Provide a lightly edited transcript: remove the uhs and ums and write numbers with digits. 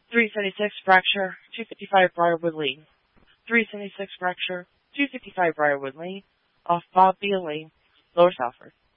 376 fracture, 255 Briarwood Lane. 376 fracture, 255 Briarwood Lane, off Bob B. Lane, Lower Salford.